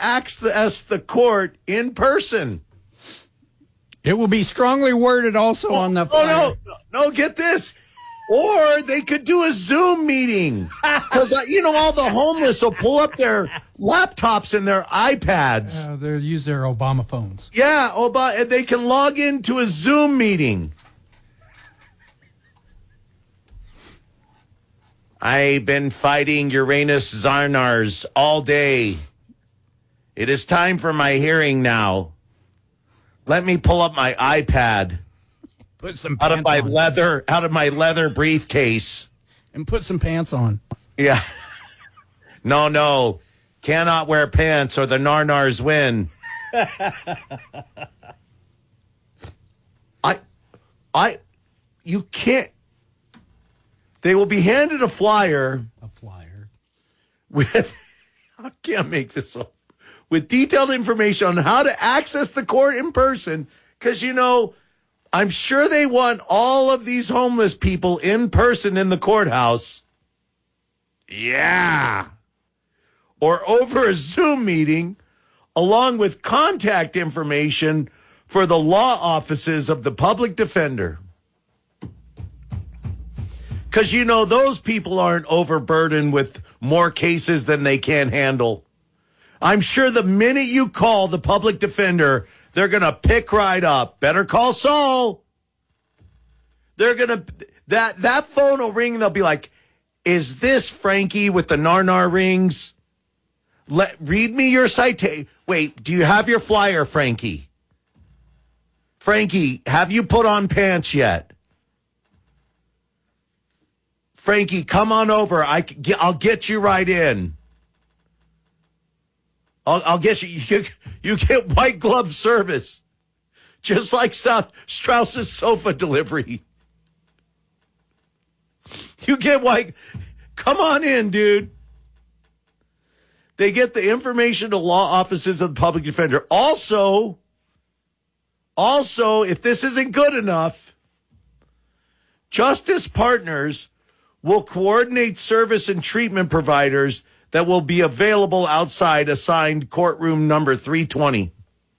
access the court in person. It will be strongly worded also on the flyer. No, get this. Or they could do a Zoom meeting. Because, all the homeless will pull up their laptops and their iPads. They'll use their Obama phones. Yeah, and they can log into a Zoom meeting. I've been fighting Uranus Zarnars all day. It is time for my hearing now. Let me pull up my iPad. Put some out pants on. Out of my leather briefcase. And put some pants on. Yeah. No. Cannot wear pants or the Narnars win. You can't. They will be handed a flyer. With, I can't make this up. With detailed information on how to access the court in person. Because, I'm sure they want all of these homeless people in person in the courthouse. Yeah. Or over a Zoom meeting, along with contact information for the law offices of the public defender. Because, those people aren't overburdened with more cases than they can handle. I'm sure the minute you call the public defender, they're going to pick right up. Better call Saul. They're going to, that phone will ring and they'll be like, is this Frankie with the Narnar rings? Read me your citation. Wait, do you have your flyer, Frankie? Frankie, have you put on pants yet? Frankie, come on over. I'll get you right in. I'll get you. You get white glove service, just like Strauss's sofa delivery. You get white. Come on in, dude. They get the information to law offices of the public defender. Also, if this isn't good enough, Justice Partners will coordinate service and treatment providers that will be available outside assigned courtroom number 320.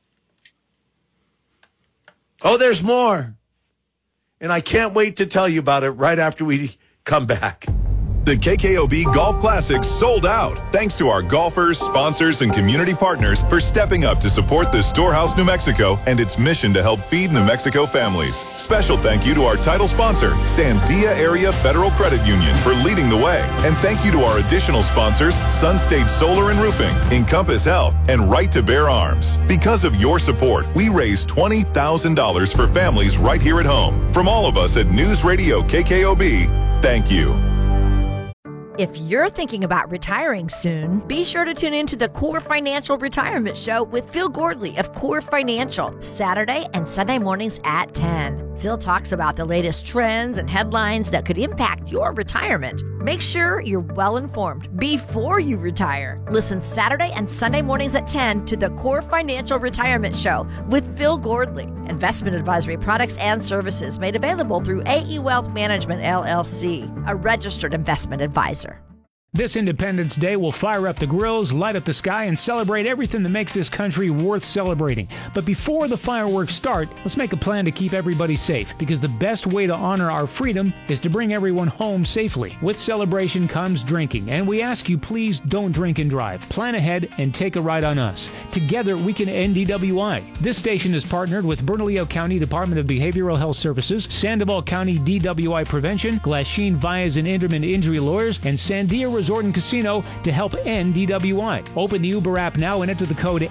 Oh, there's more. And I can't wait to tell you about it right after we come back. The KKOB Golf Classic sold out. Thanks to our golfers, sponsors, and community partners for stepping up to support the Storehouse New Mexico and its mission to help feed New Mexico families. Special thank you to our title sponsor, Sandia Area Federal Credit Union, for leading the way. And thank you to our additional sponsors, Sunstate Solar and Roofing, Encompass Health, and Right to Bear Arms. Because of your support, we raised $20,000 for families right here at home. From all of us at News Radio KKOB, thank you. If you're thinking about retiring soon, be sure to tune in to the Core Financial Retirement Show with Phil Gordley of Core Financial, Saturday and Sunday mornings at 10. Phil talks about the latest trends and headlines that could impact your retirement. Make sure you're well informed before you retire. Listen Saturday and Sunday mornings at 10 to the Core Financial Retirement Show with Phil Gordley. Investment advisory products and services made available through AE Wealth Management, LLC, a registered investment advisor. This Independence Day will fire up the grills, light up the sky, and celebrate everything that makes this country worth celebrating. But before the fireworks start, let's make a plan to keep everybody safe, because the best way to honor our freedom is to bring everyone home safely. With celebration comes drinking, and we ask you please don't drink and drive. Plan ahead and take a ride on us. Together we can end DWI. This station is partnered with Bernalillo County Department of Behavioral Health Services, Sandoval County DWI Prevention, Glasheen Vyas and Inderman Injury Lawyers, and Sandia Resort and Casino to help end DWI. Open the Uber app now and enter the code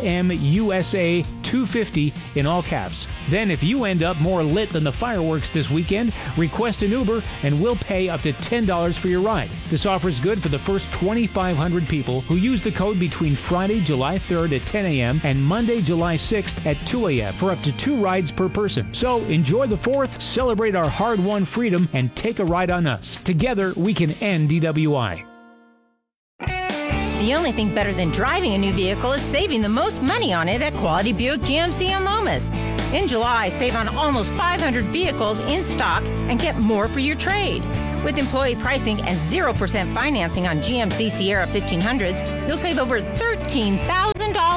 NMUSA250 in all caps. Then if you end up more lit than the fireworks this weekend, request an Uber and we'll pay up to $10 for your ride. This offer is good for the first 2,500 people who use the code between Friday, July 3rd at 10 a.m. and Monday, July 6th at 2 a.m. for up to 2 rides per person. So enjoy the 4th, celebrate our hard-won freedom, and take a ride on us. Together, we can end DWI. The only thing better than driving a new vehicle is saving the most money on it at Quality Buick GMC in Lomas. In July, save on almost 500 vehicles in stock and get more for your trade. With employee pricing and 0% financing on GMC Sierra 1500s, you'll save over $13,000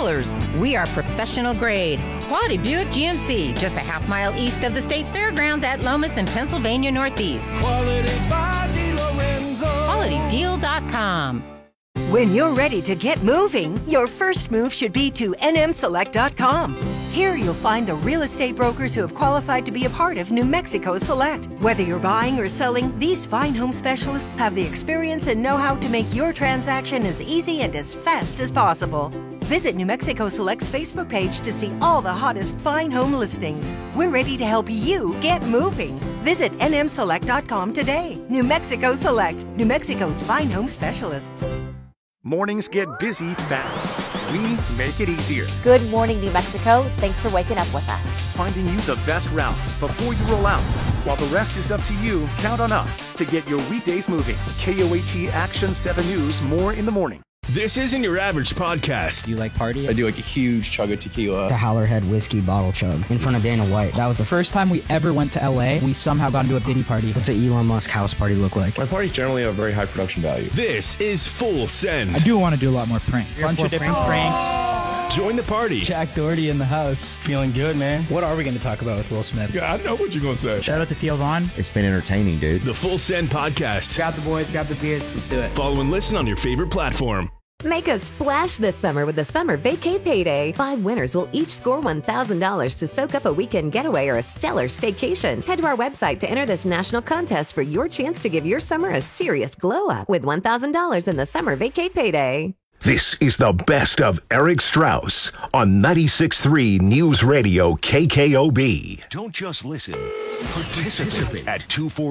colors. We are professional grade. Quality Buick GMC, just a half-mile east of the State Fairgrounds at Lomas in Pennsylvania Northeast. Quality by DeLorenzo. QualityDeal.com. When you're ready to get moving, your first move should be to nmselect.com. Here you'll find the real estate brokers who have qualified to be a part of New Mexico Select. Whether you're buying or selling, these fine home specialists have the experience and know-how to make your transaction as easy and as fast as possible. Visit New Mexico Select's Facebook page to see all the hottest fine home listings. We're ready to help you get moving. Visit nmselect.com today. New Mexico Select, New Mexico's fine home specialists. Mornings get busy fast. We make it easier. Good morning, New Mexico. Thanks for waking up with us. Finding you the best route before you roll out. While the rest is up to you, count on us to get your weekdays moving. KOAT Action 7 News, more in the morning. This isn't your average podcast. Do you like party? I do like a huge chug of tequila. The Howlerhead whiskey bottle chug in front of Dana White. That was the first time we ever went to LA. We somehow got into a Diddy party. What's an Elon Musk house party look like? My parties generally have very high production value. This is Full Send. I do want to do a lot more pranks. Bunch of different pranks. Join the party. Jack Doherty in the house. Feeling good, man. What are we going to talk about with Will Smith? Yeah, I know what you're going to say. Shout out to Theo Vaughn. It's been entertaining, dude. The Full Send podcast. Grab the boys, grab the beers. Let's do it. Follow and listen on your favorite platform. Make a splash this summer with the Summer Vacay Payday. 5 winners will each score $1,000 to soak up a weekend getaway or a stellar staycation. Head to our website to enter this national contest for your chance to give your summer a serious glow up with $1,000 in the Summer Vacay Payday. This is the best of Eric Strauss on 96.3 News Radio KKOB. Don't just listen. Participate at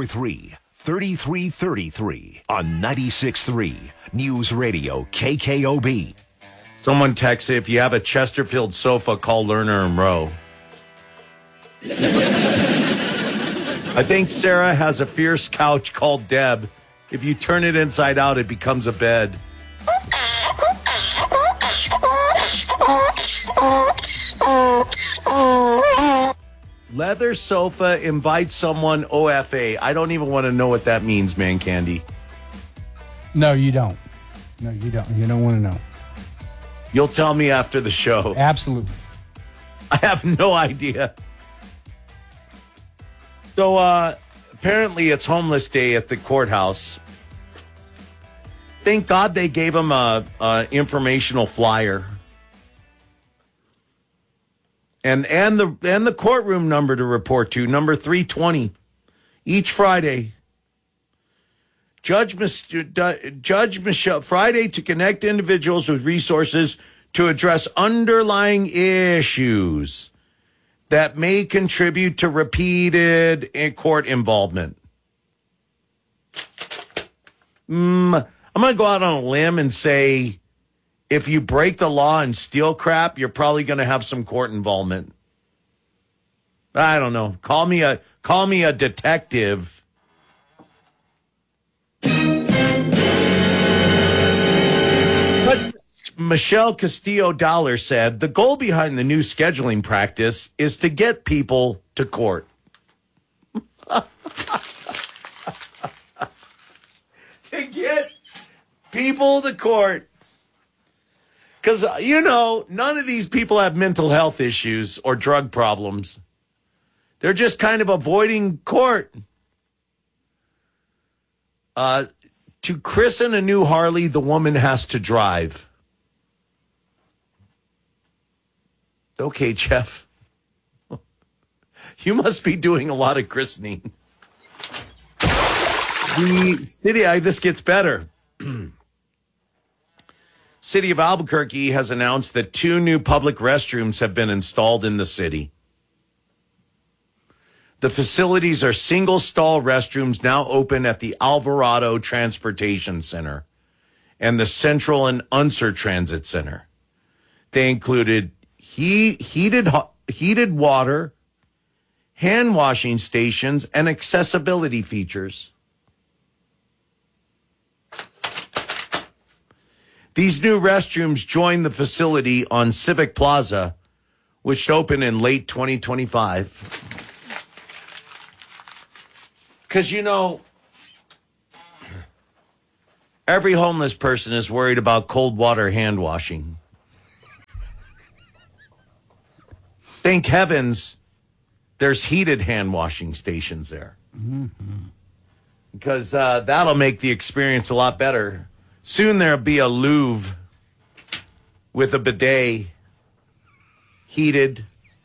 243-3333 on 96.3 News Radio KKOB. Someone texted, if you have a Chesterfield sofa, call Lerner and Rowe. I think Sarah has a fierce couch called Deb. If you turn it inside out, it becomes a bed. Leather sofa invites someone OFA. I don't even want to know what that means, man, Candy. No, you don't. No, you don't. You don't want to know. You'll tell me after the show. Absolutely. I have no idea. So, apparently it's homeless day at the courthouse. Thank God they gave him a informational flyer. And the courtroom number to report to, number 320, each Friday. Judge Michelle, Friday to connect individuals with resources to address underlying issues that may contribute to repeated court involvement. I'm going to go out on a limb and say, if you break the law and steal crap, you're probably going to have some court involvement. I don't know. Call me a detective. But Michelle Castillo-Dollar said the goal behind the new scheduling practice is to get people to court. To get people to court. Because, none of these people have mental health issues or drug problems. They're just kind of avoiding court. To christen a new Harley, the woman has to drive. Okay, Jeff. You must be doing a lot of christening. The city, this gets better. City of Albuquerque has announced that 2 new public restrooms have been installed in the city. The facilities are single-stall restrooms now open at the Alvarado Transportation Center and the Central and Unser Transit Center. They included heated water, hand washing stations, and accessibility features. These new restrooms join the facility on Civic Plaza, which opened in late 2025. Because, every homeless person is worried about cold water hand washing. Thank heavens there's heated hand washing stations there. Mm-hmm. Because that'll make the experience a lot better. Soon there'll be a Louvre with a bidet, heated.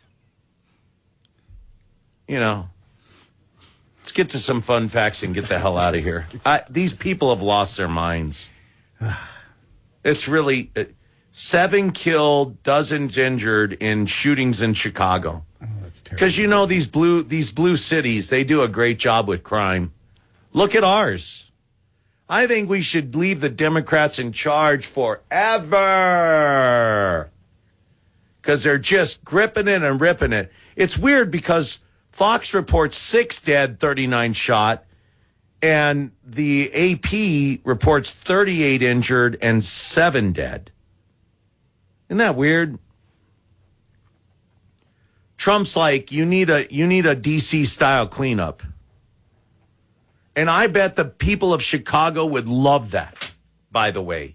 You know, let's get to some fun facts and get the hell out of here. These people have lost their minds. It's really 7 killed, dozens injured in shootings in Chicago. Oh, that's terrible. Because you know these blue cities, they do a great job with crime. Look at ours. I think we should leave the Democrats in charge forever. Because they're just gripping it and ripping it. It's weird because Fox reports 6 dead, 39 shot. And the AP reports 38 injured and 7 dead. Isn't that weird? Trump's like, you need a DC style cleanup. And I bet the people of Chicago would love that, by the way.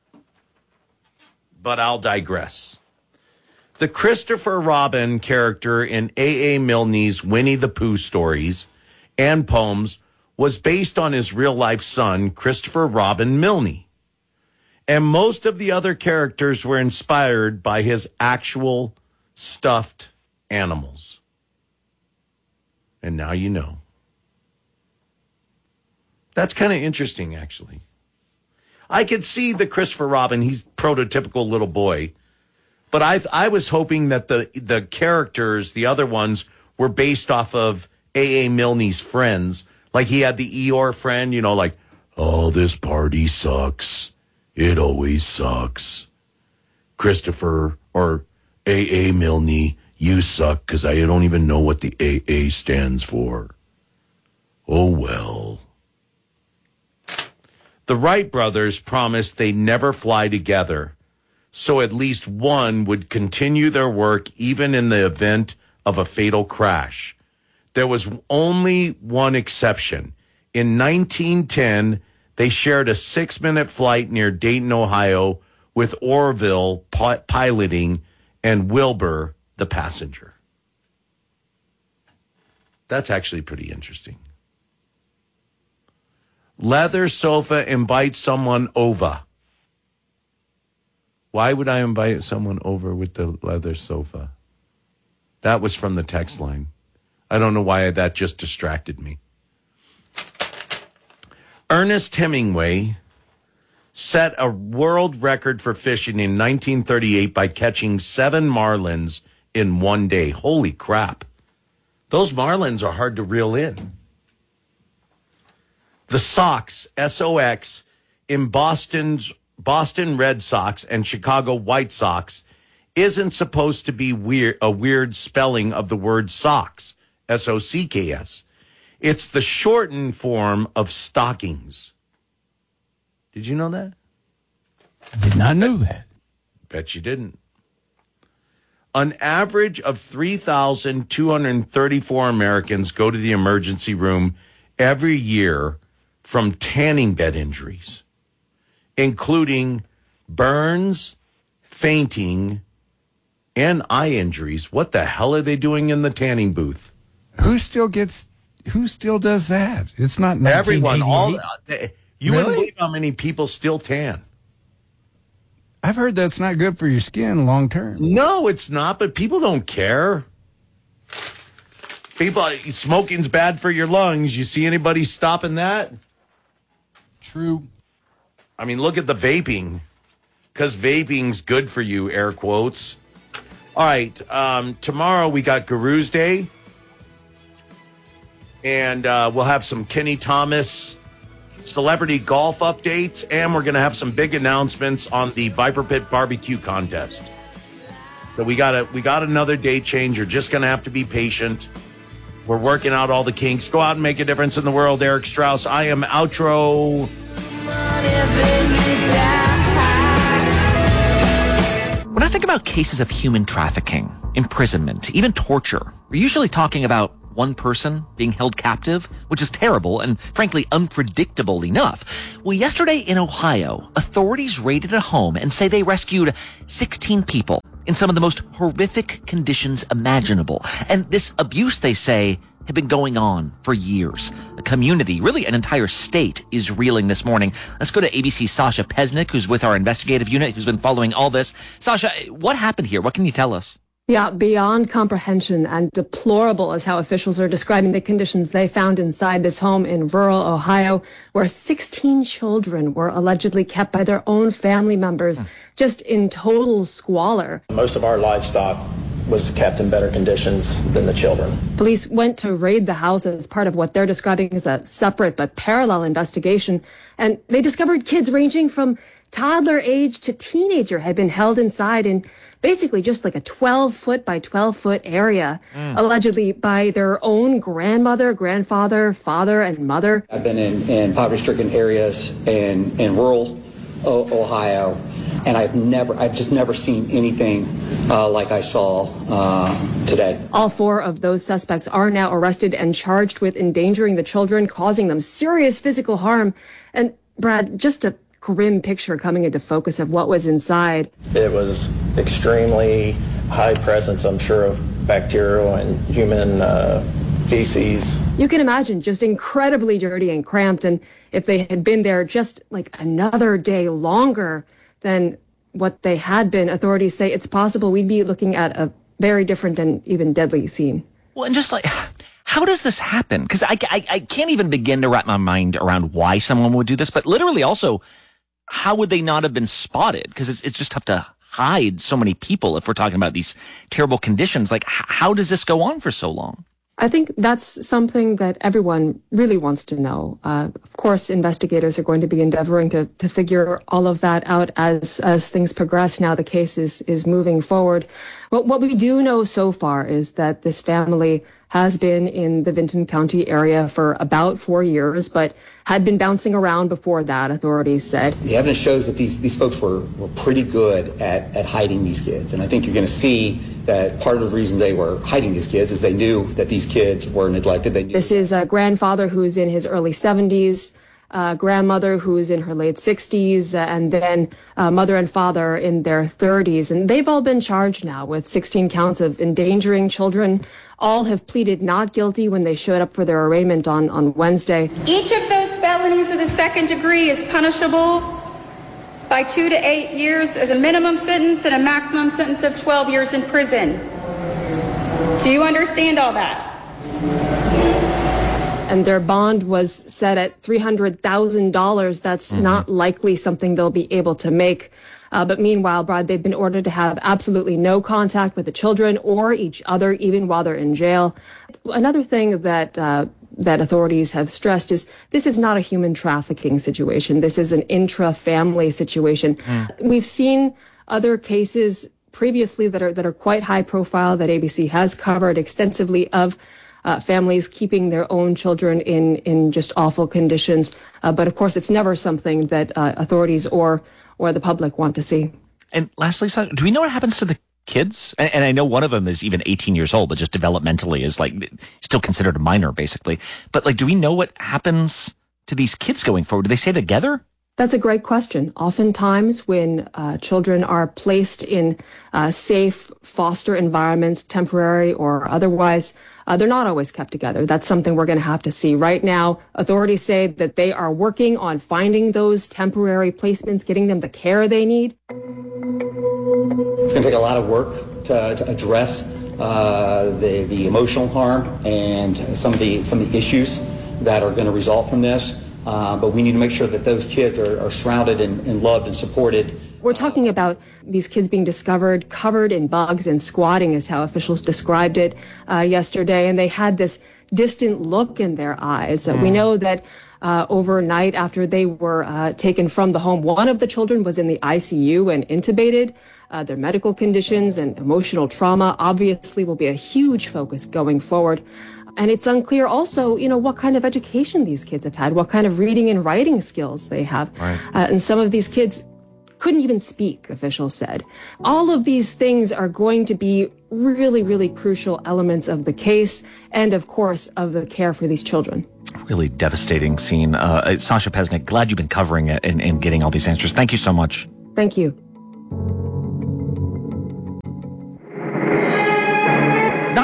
But I'll digress. The Christopher Robin character in A.A. Milne's Winnie the Pooh stories and poems was based on his real-life son, Christopher Robin Milne. And most of the other characters were inspired by his actual stuffed animals. And now you know. That's kind of interesting, actually. I could see the Christopher Robin, he's prototypical little boy. But I was hoping that the characters, the other ones, were based off of A.A. Milne's friends. Like he had the Eeyore friend, you know, like, oh, this party sucks. It always sucks. Christopher or A.A. Milne, you suck because I don't even know what the A.A. stands for. Oh, well. The Wright brothers promised they'd never fly together, so at least one would continue their work even in the event of a fatal crash. There was only one exception. In 1910, they shared a 6-minute flight near Dayton, Ohio, with Orville piloting and Wilbur the passenger. That's actually pretty interesting. Leather sofa invites someone over. Why would I invite someone over with the leather sofa? That was from the text line. I don't know why that just distracted me. Ernest Hemingway set a world record for fishing in 1938 by catching 7 marlins in one day. Holy crap. Those marlins are hard to reel in. The Sox, S-O-X, in Boston Red Sox and Chicago White Sox isn't supposed to be a weird spelling of the word socks, S-O-C-K-S. It's the shortened form of stockings. Did you know that? Did not know that. Bet you didn't. An average of 3,234 Americans go to the emergency room every year from tanning bed injuries, including burns, fainting, and eye injuries. What the hell are they doing in the tanning booth? Who still does that? It's not everyone. You Really? wouldn't believe how many people still tan. I've heard that's not good for your skin long term. No, it's not, but people don't care. Smoking's bad for your lungs. You see anybody stopping that? True. I mean, look at the vaping, because vaping's good for you, air quotes. All right, tomorrow we got Guru's Day, and we'll have some Kenny Thomas celebrity golf updates, and we're going to have some big announcements on the Viper Pit Barbecue contest. So we got another date change. You're just going to have to be patient. We're working out all the kinks. Go out and make a difference in the world. Eric Strauss. I am outro. When I think about cases of human trafficking, imprisonment, even torture, we're usually talking about one person being held captive, which is terrible and frankly unpredictable enough. Well, yesterday in Ohio, authorities raided a home and say they rescued 16 people. in some of the most horrific conditions imaginable. And this abuse, they say, had been going on for years. A community, really an entire state, is reeling this morning. Let's go to ABC's Sasha Pesnick, who's with our investigative unit, who's been following all this. Sasha, what happened here? What can you tell us? Yeah, beyond comprehension and deplorable is how officials are describing the conditions they found inside this home in rural Ohio, where 16 children were allegedly kept by their own family members, just in total squalor. Most of our livestock was kept in better conditions than the children. Police went to raid the house as part of what they're describing as a separate but parallel investigation, and they discovered kids ranging from toddler age to teenager had been held inside in basically just like a 12-foot by 12-foot area, allegedly by their own grandmother, grandfather, father, and mother. I've been in poverty-stricken areas in rural Ohio, and I've just never seen anything like I saw today. All 4 of those suspects are now arrested and charged with endangering the children, causing them serious physical harm. And Brad, just a grim picture coming into focus of what was inside. It was extremely high presence, I'm sure, of bacterial and human feces. You can imagine just incredibly dirty and cramped. And if they had been there just like another day longer than what they had been, authorities say it's possible we'd be looking at a very different and even deadly scene. Well, and just like, how does this happen? Because I can't even begin to wrap my mind around why someone would do this, but literally also, how would they not have been spotted? Because it's just tough to hide so many people if we're talking about these terrible conditions. Like, how does this go on for so long? I think that's something that everyone really wants to know. Of course, investigators are going to be endeavoring to figure all of that out as things progress. Now the case is moving forward. But what we do know so far is that this family has been in the Vinton County area for about 4 years, but had been bouncing around before that, authorities said. The evidence shows that these folks were pretty good at hiding these kids. And I think you're going to see that part of the reason they were hiding these kids is they knew that these kids were neglected. This is a grandfather who's in his early 70s, grandmother who's in her late 60s, and then mother and father in their 30s. And they've all been charged now with 16 counts of endangering children. All have pleaded not guilty when they showed up for their arraignment on Wednesday. Each of those felonies of the second degree is punishable by 2 to 8 years as a minimum sentence and a maximum sentence of 12 years in prison. Do you understand all that? And their bond was set at $300,000. That's not likely something they'll be able to make. But meanwhile, Brad, they've been ordered to have absolutely no contact with the children or each other, even while they're in jail. Another thing that authorities have stressed is this is not a human trafficking situation. This is an intra-family situation. We've seen other cases previously that are quite high profile that ABC has covered extensively of families keeping their own children in just awful conditions. But of course, it's never something that authorities or the public want to see. And lastly, do we know what happens to the kids? And I know one of them is even 18 years old, but just developmentally is like still considered a minor, basically. But like, do we know what happens to these kids going forward? Do they stay together? That's a great question. Oftentimes when children are placed in safe foster environments, temporary or otherwise, they're not always kept together. That's something we're going to have to see. Right now, authorities say that they are working on finding those temporary placements, getting them the care they need. It's going to take a lot of work to address the emotional harm and some of the issues that are going to result from this. But we need to make sure that those kids are surrounded and loved and supported. We're talking about these kids being discovered covered in bugs and squatting is how officials described it yesterday. And they had this distant look in their eyes. We know that overnight after they were taken from the home, one of the children was in the ICU and intubated. Their medical conditions and emotional trauma obviously will be a huge focus going forward. And it's unclear also, what kind of education these kids have had, what kind of reading and writing skills they have. Right. And some of these kids couldn't even speak, officials said. All of these things are going to be really, really crucial elements of the case and, of course, of the care for these children. Really devastating scene. Sasha Pesnick, glad you've been covering it and getting all these answers. Thank you so much. Thank you.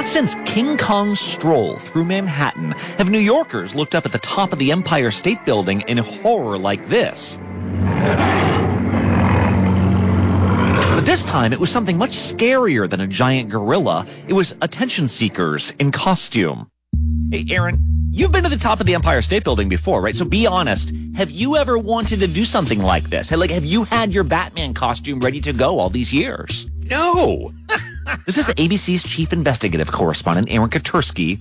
Not since King Kong's stroll through Manhattan have New Yorkers looked up at the top of the Empire State Building in horror like this. But this time, it was something much scarier than a giant gorilla. It was attention seekers in costume. Hey, Aaron, you've been to the top of the Empire State Building before, right? So be honest. Have you ever wanted to do something like this? Like, have you had your Batman costume ready to go all these years? No. This is ABC's chief investigative correspondent, Aaron Katursky.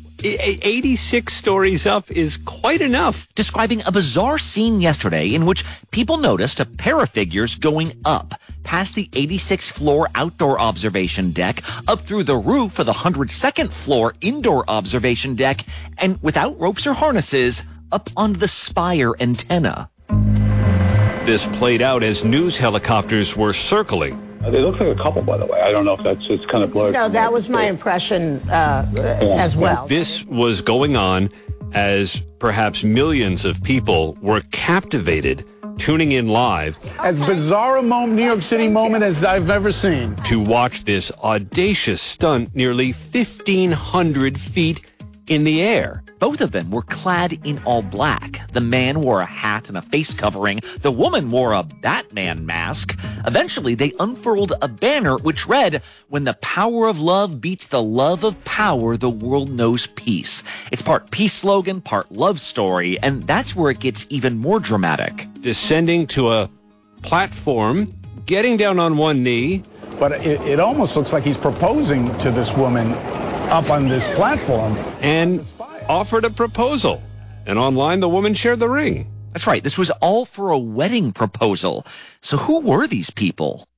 86 stories up is quite enough. Describing a bizarre scene yesterday in which people noticed a pair of figures going up past the 86th floor outdoor observation deck, up through the roof of the 102nd floor indoor observation deck, and without ropes or harnesses, up onto the spire antenna. This played out as news helicopters were circling. They look like a couple, by the way. I don't know if that's just kind of blurred. No, that was my impression as well. This was going on as perhaps millions of people were captivated, tuning in live. As bizarre a New York City moment as I've ever seen. To watch this audacious stunt nearly 1,500 feet in the air. Both of them were clad in all black. The man wore a hat and a face covering. The woman wore a Batman mask. Eventually, they unfurled a banner which read, "When the power of love beats the love of power, the world knows peace." It's part peace slogan, part love story, and that's where it gets even more dramatic. Descending to a platform, getting down on one knee. But it almost looks like he's proposing to this woman up on this platform. And offered a proposal. And online, the woman shared the ring. That's right. This was all for a wedding proposal. So who were these people?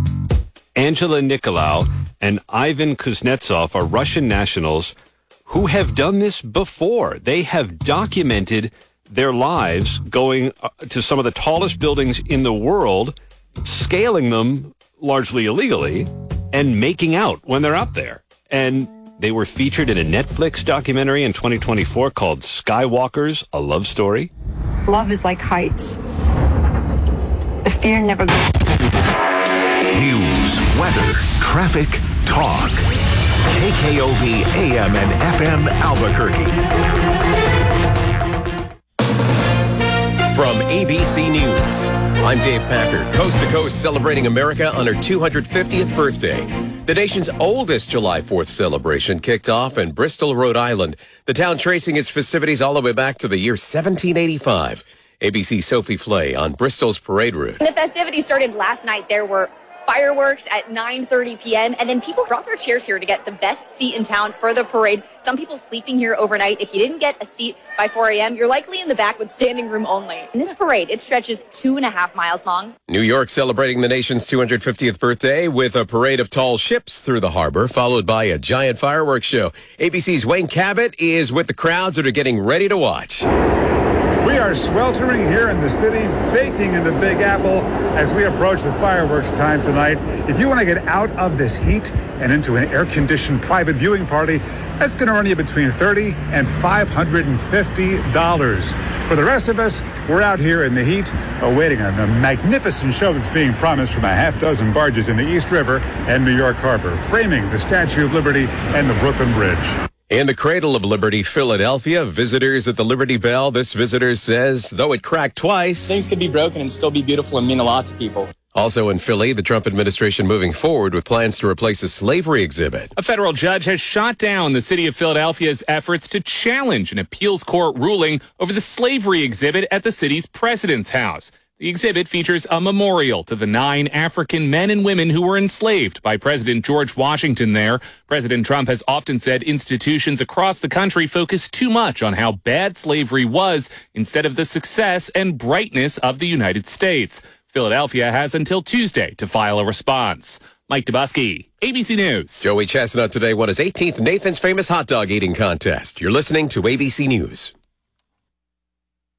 Angela Nicolau and Ivan Kuznetsov are Russian nationals who have done this before. They have documented their lives going to some of the tallest buildings in the world, scaling them largely illegally, and making out when they're up there. And they were featured in a Netflix documentary in 2024 called Skywalkers, A Love Story. Love is like heights. The fear never goes. News, weather, traffic, talk. KKOV AM and FM Albuquerque. From ABC News, I'm Dave Packer. Coast to coast celebrating America on her 250th birthday. The nation's oldest July 4th celebration kicked off in Bristol, Rhode Island. The town tracing its festivities all the way back to the year 1785. ABC's Sophie Flay on Bristol's parade route. The festivities started last night. There were fireworks at 9:30 p.m. and then people brought their chairs here to get the best seat in town for the parade. Some people sleeping here overnight. If you didn't get a seat by 4 a.m., you're likely in the back with standing room only. And this parade, it stretches 2.5 miles long. New York celebrating the nation's 250th birthday with a parade of tall ships through the harbor, followed by a giant fireworks show. ABC's Wayne Cabot is with the crowds that are getting ready to watch. We are sweltering here in the city, baking in the Big Apple as we approach the fireworks time tonight. If you want to get out of this heat and into an air-conditioned private viewing party, that's going to run you between $30 and $550. For the rest of us, we're out here in the heat, awaiting a magnificent show that's being promised from a half dozen barges in the East River and New York Harbor, framing the Statue of Liberty and the Brooklyn Bridge. In the cradle of Liberty, Philadelphia, visitors at the Liberty Bell. This visitor says, though it cracked twice, things could be broken and still be beautiful and mean a lot to people. Also in Philly, the Trump administration moving forward with plans to replace a slavery exhibit. A federal judge has shot down the city of Philadelphia's efforts to challenge an appeals court ruling over the slavery exhibit at the city's president's house. The exhibit features a memorial to the 9 African men and women who were enslaved by President George Washington there. President Trump has often said institutions across the country focus too much on how bad slavery was instead of the success and brightness of the United States. Philadelphia has until Tuesday to file a response. Mike Dubusky, ABC News. Joey Chestnut today won his 18th Nathan's Famous Hot Dog Eating Contest. You're listening to ABC News.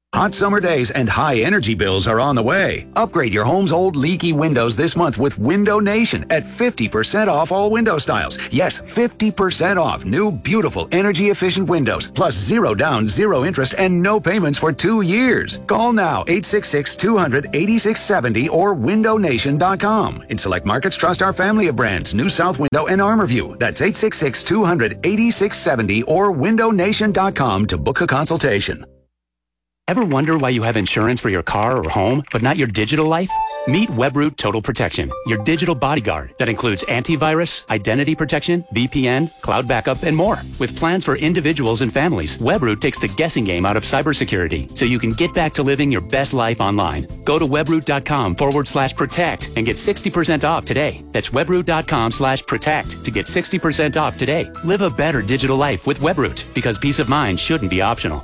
Hot summer days and high energy bills are on the way. Upgrade your home's old leaky windows this month with Window Nation at 50% off all window styles. Yes, 50% off new, beautiful, energy-efficient windows. Plus 0 down, 0 interest, and no payments for 2 years. Call now, 866-200-8670 or windownation.com. In select markets, trust our family of brands, New South Window and ArmorView. That's 866-200-8670 or windownation.com to book a consultation. Ever wonder why you have insurance for your car or home, but not your digital life? Meet Webroot Total Protection, your digital bodyguard that includes antivirus, identity protection, VPN, cloud backup, and more. With plans for individuals and families, Webroot takes the guessing game out of cybersecurity so you can get back to living your best life online. Go to webroot.com/protect and get 60% off today. That's webroot.com/protect to get 60% off today. Live a better digital life with Webroot because peace of mind shouldn't be optional.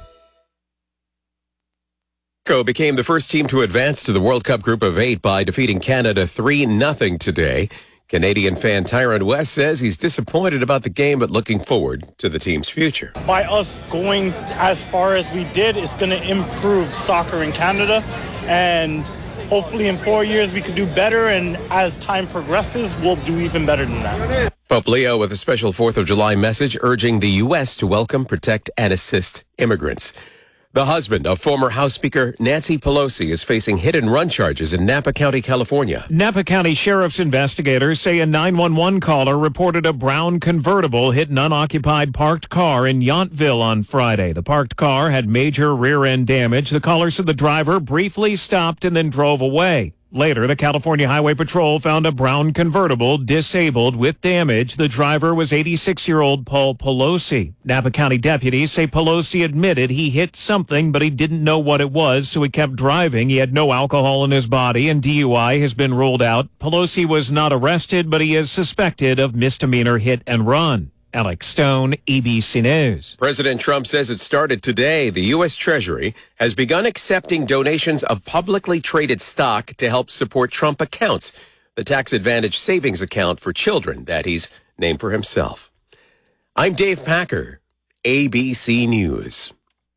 Mexico became the first team to advance to the World Cup Group of 8 by defeating Canada 3-0 today. Canadian fan Tyron West says he's disappointed about the game, but looking forward to the team's future. By us going as far as we did, it's going to improve soccer in Canada, and hopefully in 4 years we could do better, and as time progresses, we'll do even better than that. Pope Leo with a special 4th of July message urging the U.S. to welcome, protect, and assist immigrants. The husband of former House Speaker Nancy Pelosi is facing hit-and-run charges in Napa County, California. Napa County Sheriff's investigators say a 911 caller reported a brown convertible hit an unoccupied parked car in Yountville on Friday. The parked car had major rear-end damage. The caller said the driver briefly stopped and then drove away. Later, the California Highway Patrol found a brown convertible disabled with damage. The driver was 86-year-old Paul Pelosi. Napa County deputies say Pelosi admitted he hit something, but he didn't know what it was, so he kept driving. He had no alcohol in his body, and DUI has been ruled out. Pelosi was not arrested, but he is suspected of misdemeanor hit and run. Alex Stone, ABC News. President Trump says it started today. The U.S. Treasury has begun accepting donations of publicly traded stock to help support Trump accounts, the tax advantage savings account for children that he's named for himself. I'm Dave Packer, ABC News.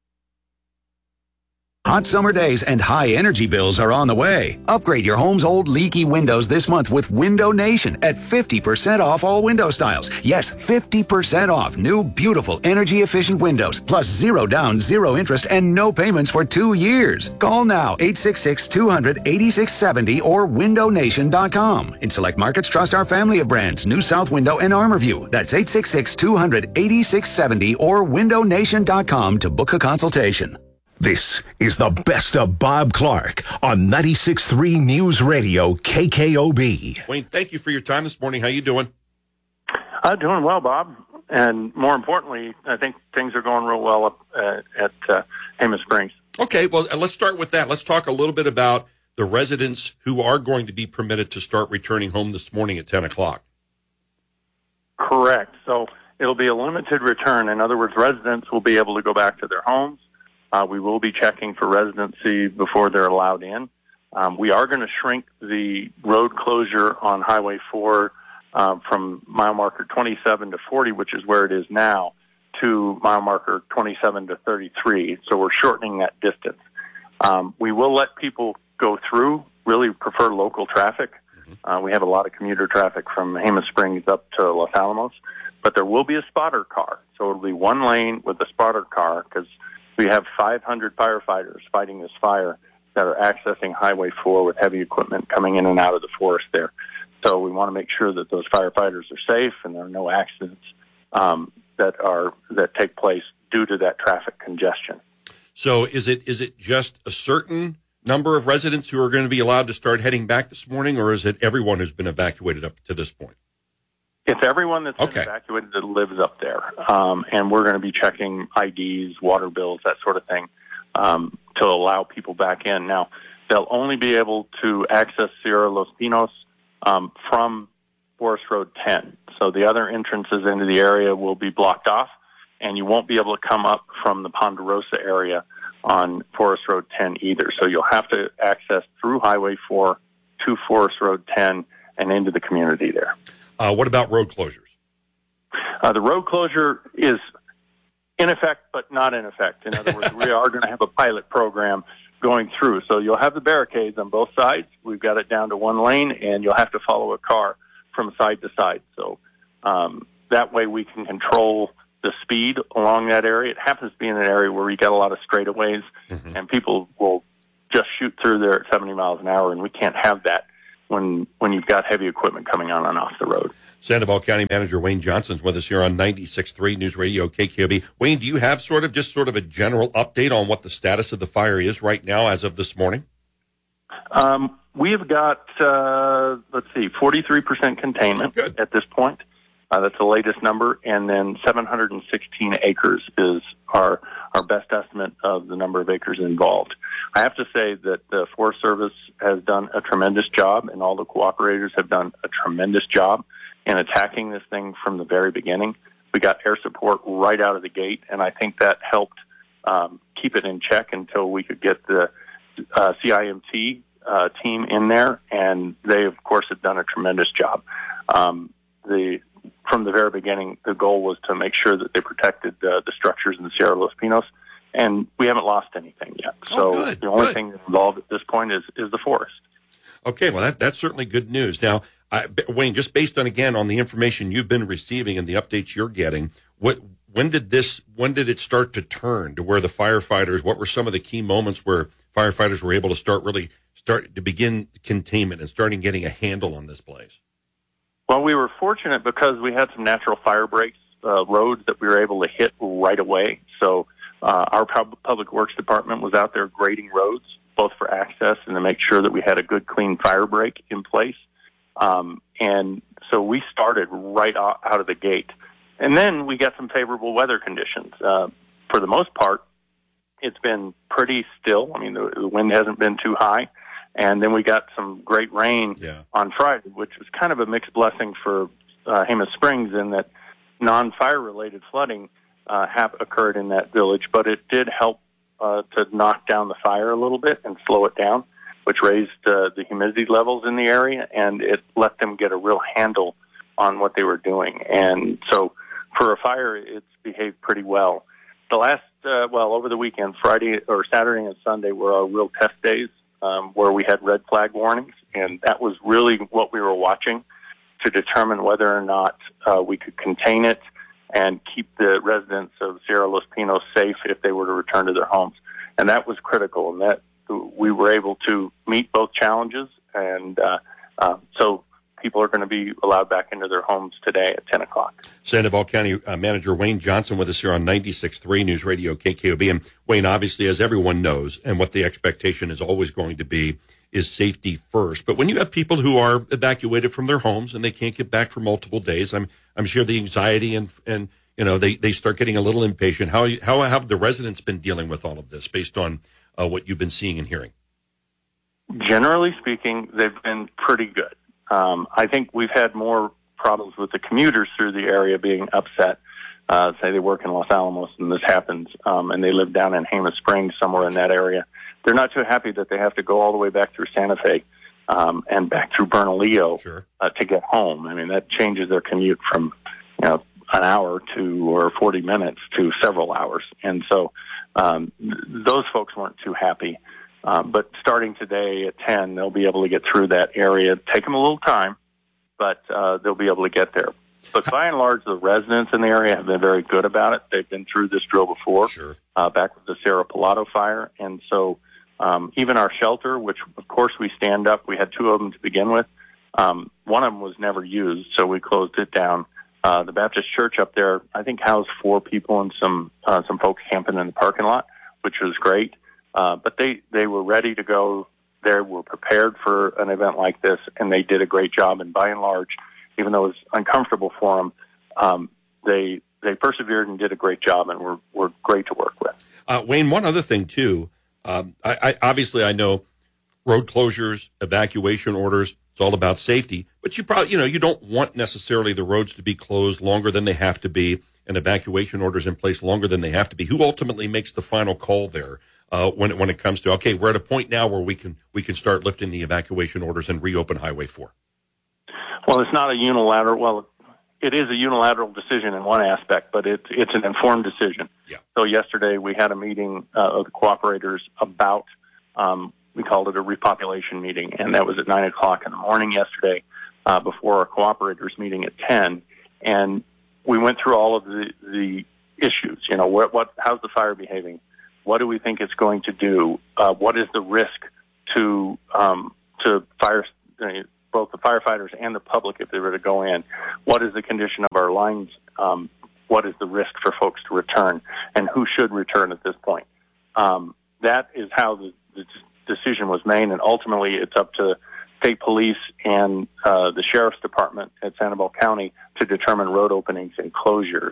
Hot summer days and high energy bills are on the way. Upgrade your home's old leaky windows this month with Window Nation at 50% off all window styles. Yes, 50% off new, beautiful, energy-efficient windows. Plus 0 down, 0 interest, and no payments for 2 years. Call now, 866-200-8670 or windownation.com. In select markets, trust our family of brands, New South Window and ArmorView. That's 866-200-8670 or windownation.com to book a consultation. This is the best of Bob Clark on 96.3 News Radio KKOB. Wayne, thank you for your time this morning. How you doing? Doing well, Bob. And more importantly, I think things are going real well up at Amos Springs. Okay, well, let's start with that. Let's talk a little bit about the residents who are going to be permitted to start returning home this morning at 10 o'clock. Correct. So it'll be a limited return. In other words, residents will be able to go back to their homes. We will be checking for residency before they're allowed in. We are going to shrink the road closure on Highway 4 from mile marker 27 to 40, which is where it is now, to mile marker 27 to 33. So we're shortening that distance. We will let people go through, really prefer local traffic. We have a lot of commuter traffic from Amos Springs up to Los Alamos, but there will be a spotter car. So it'll be one lane with a spotter car because we have 500 firefighters fighting this fire that are accessing Highway 4 with heavy equipment coming in and out of the forest there. So we want to make sure that those firefighters are safe and there are no accidents that take place due to that traffic congestion. So is it just a certain number of residents who are going to be allowed to start heading back this morning, or is it everyone who's been evacuated up to this point? It's everyone that's been evacuated that lives up there. And we're going to be checking IDs, water bills, that sort of thing, to allow people back in. Now, they'll only be able to access Sierra Los Pinos from Forest Road 10. So the other entrances into the area will be blocked off, and you won't be able to come up from the Ponderosa area on Forest Road 10 either. So you'll have to access through Highway 4 to Forest Road 10 and into the community there. What about road closures? The road closure is In effect, but not in effect. In other words, we are going to have a pilot program going through. So you'll have the barricades on both sides. We've got it down to one lane, and you'll have to follow a car from side to side. So that way we can control the speed along that area. It happens to be in an area where we got a lot of straightaways, and people will just shoot through there at 70 miles an hour, and we can't have that when you've got heavy equipment coming on and off the road. Sandoval County Manager Wayne Johnson's with us here on 96.3 News Radio KKOB. Wayne, do you have sort of a general update on what the status of the fire is right now as of this morning? We've got, 43% containment at this point. That's the latest number. And then 716 acres is our best estimate of the number of acres involved. I have to say that the Forest Service has done a tremendous job, and all the cooperators have done a tremendous job in attacking this thing from the very beginning. We got air support right out of the gate, and I think that helped keep it in check until we could get the CIMT team in there, and they, of course, have done a tremendous job. From the very beginning, the goal was to make sure that they protected the structures in the Sierra Los Pinos, and we haven't lost anything yet. So the only thing that's involved at this point is the forest. Okay, well, that's certainly good news. Now, Wayne, just based on the information you've been receiving and the updates you're getting, when did it start to turn to where the firefighters, what were some of the key moments where firefighters were able to start to begin containment and starting getting a handle on this blaze? Well, we were fortunate because we had some natural fire breaks, roads that we were able to hit right away. So our public works department was out there grading roads, both for access and to make sure that we had a good, clean fire break in place. And so we started right out of the gate. And then we got some favorable weather conditions. For the most part, it's been pretty still. I mean, the wind hasn't been too high. And then we got some great rain on Friday, which was kind of a mixed blessing for Jemez Springs in that non-fire related flooding occurred in that village, but it did help to knock down the fire a little bit and slow it down, which raised the humidity levels in the area, and it let them get a real handle on what they were doing. And so for a fire, it's behaved pretty well. The last, over the weekend, Friday or Saturday and Sunday were our real test days, where we had red flag warnings, and that was really what we were watching to determine whether or not we could contain it and keep the residents of Sierra Los Pinos safe if they were to return to their homes. And that was critical, and that we were able to meet both challenges, and so people are going to be allowed back into their homes today at 10 o'clock. Sandoval County Manager Wayne Johnson with us here on 96.3 News Radio KKOB. And Wayne, obviously, as everyone knows, and what the expectation is always going to be, is safety first. But when you have people who are evacuated from their homes and they can't get back for multiple days, I'm sure the anxiety and they start getting a little impatient. How have the residents been dealing with all of this based on what you've been seeing and hearing? Generally speaking, they've been pretty good. I think we've had more problems with the commuters through the area being upset. Say they work in Los Alamos and this happens, and they live down in Jemez Springs, somewhere in that area. They're not too happy that they have to go all the way back through Santa Fe and back through Bernalillo to get home. I mean, that changes their commute from an hour or 40 minutes to several hours. And so those folks weren't too happy. But starting today at 10, they'll be able to get through that area. Take them a little time, but they'll be able to get there. But by and large, the residents in the area have been very good about it. They've been through this drill before, back with the Cerro Pilado fire. And so even our shelter, which, of course, we stand up, we had two of them to begin with. One of them was never used, so we closed it down. The Baptist Church up there, I think, housed 4 people and some folks camping in the parking lot, which was great. But they were ready to go. They were prepared for an event like this, and they did a great job. And by and large, even though it was uncomfortable for them, they persevered and did a great job, and were great to work with. Wayne, one other thing too. I know road closures, evacuation orders. It's all about safety, but you probably you don't want necessarily the roads to be closed longer than they have to be, and evacuation orders in place longer than they have to be. Who ultimately makes the final call there? When it comes to, okay, we're at a point now where we can start lifting the evacuation orders and reopen Highway 4? Well, it's not a unilateral. Well, it is a unilateral decision in one aspect, but it's an informed decision. Yeah. So yesterday we had a meeting of the cooperators about, we called it a repopulation meeting, and that was at 9 o'clock in the morning yesterday before our cooperators meeting at 10. And we went through all of the issues. You know, how's the fire behaving? What do we think it's going to do? What is the risk to fire, both the firefighters and the public if they were to go in? What is the condition of our lines? What is the risk for folks to return? And who should return at this point? That is how the decision was made, and ultimately it's up to state police and the sheriff's department at Sandoval County to determine road openings and closures.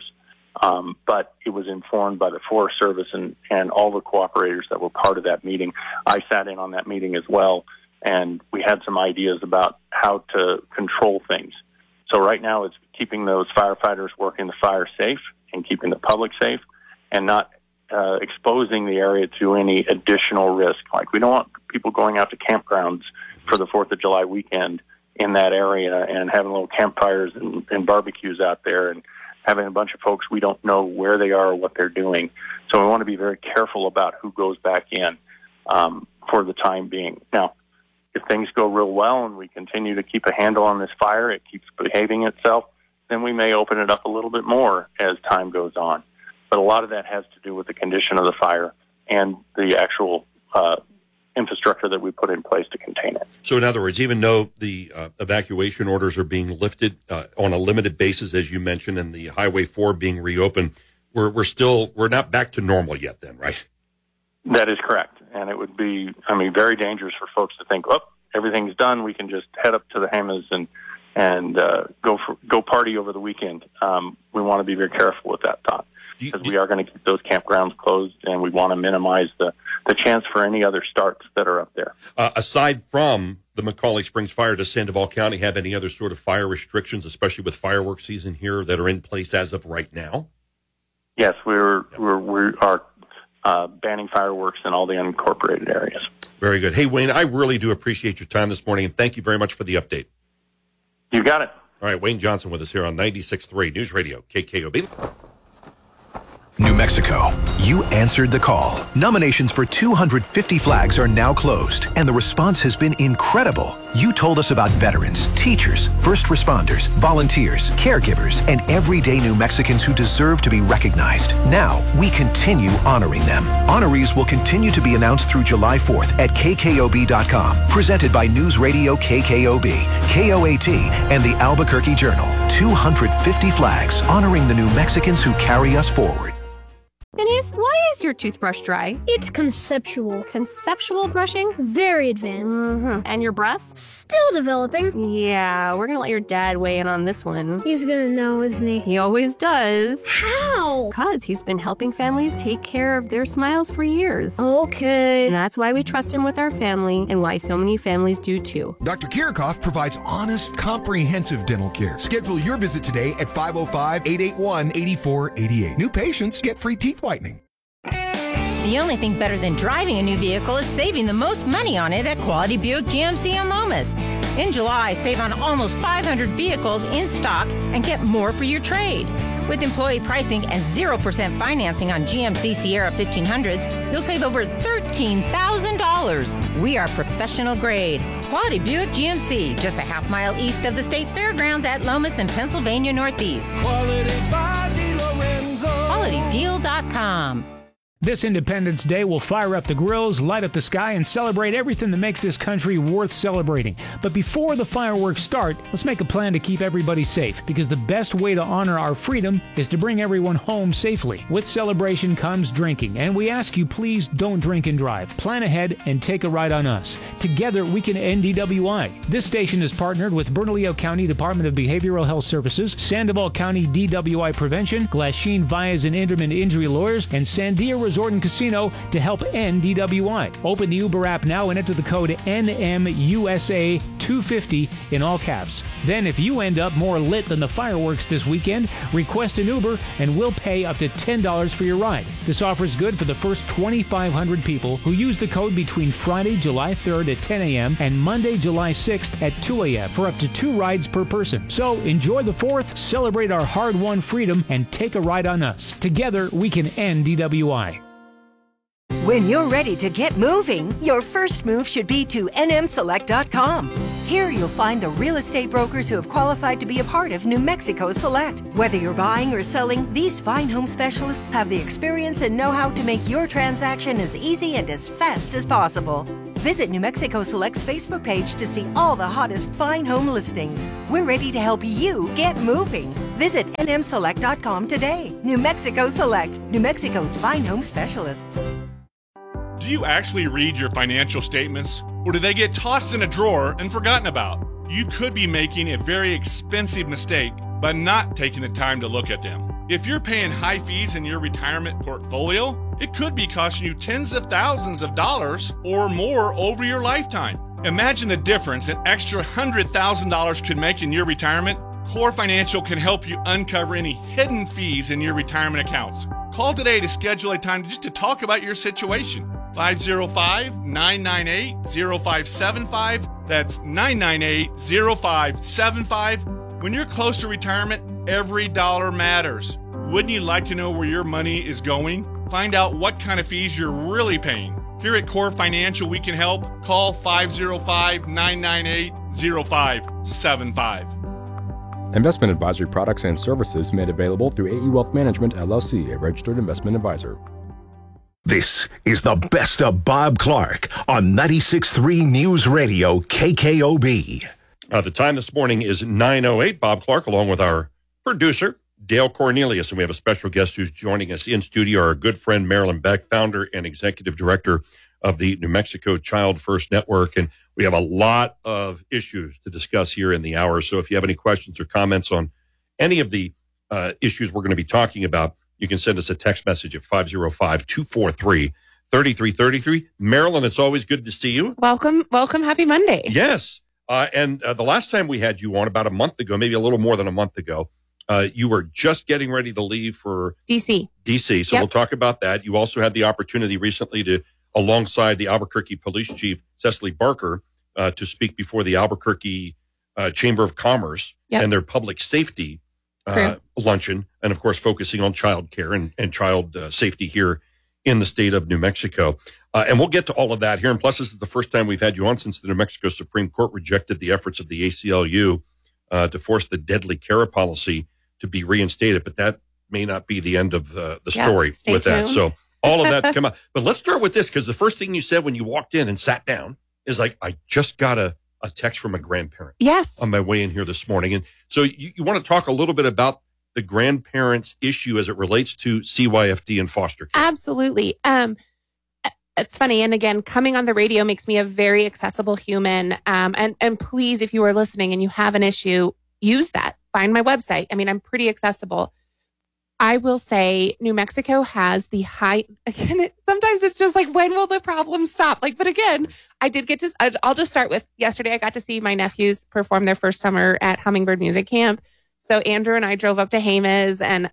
But it was informed by the Forest Service and all the cooperators that were part of that meeting. I sat in on that meeting as well, and we had some ideas about how to control things. So right now it's keeping those firefighters working the fire safe and keeping the public safe and not exposing the area to any additional risk. Like, we don't want people going out to campgrounds for the 4th of July weekend in that area and having little campfires and barbecues out there and having a bunch of folks we don't know where they are or what they're doing. So we want to be very careful about who goes back in for the time being. Now, if things go real well and we continue to keep a handle on this fire, it keeps behaving itself, then we may open it up a little bit more as time goes on. But a lot of that has to do with the condition of the fire and the actual infrastructure that we put in place to contain it. So in other words, even though the evacuation orders are being lifted on a limited basis, as you mentioned, and the Highway 4 being reopened, we're not back to normal yet then, right? That is correct. And it would be, very dangerous for folks to think, everything's done, we can just head up to the Hamas and go party over the weekend. We want to be very careful with that thought, because we are going to keep those campgrounds closed, and we want to minimize the chance for any other starts that are up there. Aside from the McCauley Springs fire, does Sandoval County have any other sort of fire restrictions, especially with fireworks season here, that are in place as of right now? Yes, we are banning fireworks in all the unincorporated areas. Very good. Hey, Wayne, I really do appreciate your time this morning, and thank you very much for the update. You got it. All right, Wayne Johnson with us here on 96.3 News Radio, KKOB. New Mexico, you answered the call. Nominations for 250 flags are now closed, and the response has been incredible. You told us about veterans, teachers, first responders, volunteers, caregivers, and everyday New Mexicans who deserve to be recognized. Now, we continue honoring them. Honorees will continue to be announced through July 4th at KKOB.com. Presented by News Radio KKOB, KOAT, and the Albuquerque Journal. 250 flags honoring the New Mexicans who carry us forward. Denise, why is your toothbrush dry? It's conceptual. Conceptual brushing? Very advanced. Mm-hmm. And your breath? Still developing. Yeah, we're gonna let your dad weigh in on this one. He's gonna know, isn't he? He always does. How? Because he's been helping families take care of their smiles for years. Okay. And that's why we trust him with our family, and why so many families do too. Dr. Kirchhoff provides honest, comprehensive dental care. Schedule your visit today at 505-881-8488. New patients get free teeth whitening. The only thing better than driving a new vehicle is saving the most money on it at Quality Buick GMC in Lomas. In July, save on almost 500 vehicles in stock and get more for your trade. With employee pricing and 0% financing on GMC Sierra 1500s, you'll save over $13,000. We are professional grade. Quality Buick GMC, just a half mile east of the State Fairgrounds at Lomas in Pennsylvania Northeast. Quality by DeLorenzo. QualityDeal.com. This Independence Day will fire up the grills, light up the sky, and celebrate everything that makes this country worth celebrating. But before the fireworks start, let's make a plan to keep everybody safe, because the best way to honor our freedom is to bring everyone home safely. With celebration comes drinking, and we ask you please don't drink and drive. Plan ahead and take a ride on us. Together we can end DWI. This station is partnered with Bernalillo County Department of Behavioral Health Services, Sandoval County DWI Prevention, Glasheen Vias and Inderman Injury Lawyers, and Sandia Resort Resort and Casino to help end DWI. Open the Uber app now and enter the code NMUSA250 in all caps. Then if you end up more lit than the fireworks this weekend, request an Uber and we'll pay up to $10 for your ride. This offer is good for the first 2,500 people who use the code between Friday, July 3rd at 10 a.m. and Monday, July 6th at 2 a.m. for up to 2 rides per person. So enjoy the 4th, celebrate our hard-won freedom, and take a ride on us. Together, we can end DWI. When you're ready to get moving, your first move should be to nmselect.com. Here you'll find the real estate brokers who have qualified to be a part of New Mexico Select. Whether you're buying or selling, these fine home specialists have the experience and know-how to make your transaction as easy and as fast as possible. Visit New Mexico Select's Facebook page to see all the hottest fine home listings. We're ready to help you get moving. Visit nmselect.com today. New Mexico Select, New Mexico's fine home specialists. Do you actually read your financial statements, or do they get tossed in a drawer and forgotten about? You could be making a very expensive mistake by not taking the time to look at them. If you're paying high fees in your retirement portfolio, it could be costing you tens of thousands of dollars or more over your lifetime. Imagine the difference an extra $100,000 could make in your retirement. Core Financial can help you uncover any hidden fees in your retirement accounts. Call today to schedule a time just to talk about your situation. 505-998-0575. That's 998-0575. When you're close to retirement, every dollar matters. Wouldn't you like to know where your money is going? Find out what kind of fees you're really paying. Here at Core Financial, we can help. Call 505-998-0575. Investment advisory products and services made available through AE Wealth Management, LLC, a registered investment advisor. This is the best of Bob Clark on 96.3 News Radio KKOB. The time this morning is 9:08. Bob Clark, along with our producer, Dale Cornelius, and we have a special guest who's joining us in studio, our good friend Marilyn Beck, founder and executive director of the New Mexico Child First Network. And we have a lot of issues to discuss here in the hour. So if you have any questions or comments on any of the issues we're going to be talking about, you can send us a text message at 505-243-3333. Marilyn, it's always good to see you. Welcome. Happy Monday. Yes. And the last time we had you on, about a month ago, maybe a little more than a month ago, you were just getting ready to leave for DC. So We'll talk about that. You also had the opportunity recently to, alongside the Albuquerque Police Chief, Cecily Barker, to speak before the Albuquerque Chamber of Commerce and their public safety luncheon, and of course focusing on child care and child safety here in the state of New Mexico. And we'll get to all of that here. And plus, this is the first time we've had you on since the New Mexico Supreme Court rejected the efforts of the ACLU to force the deadly care policy to be reinstated. But that may not be the end of the story with that. So all of that to come out. But let's start with this, because the first thing you said when you walked in and sat down is like, I just got a text from a grandparent. Yes. On my way in here this morning. And so you want to talk a little bit about the grandparents issue as it relates to CYFD and foster care. Absolutely. It's funny. And again, coming on the radio makes me a very accessible human. And please, if you are listening and you have an issue, use that. Find my website. I mean, I'm pretty accessible. I will say New Mexico has the again, sometimes it's just like, when will the problem stop? But again, I'll just start with yesterday. I got to see my nephews perform their first summer at Hummingbird Music Camp. So Andrew and I drove up to Jemez, and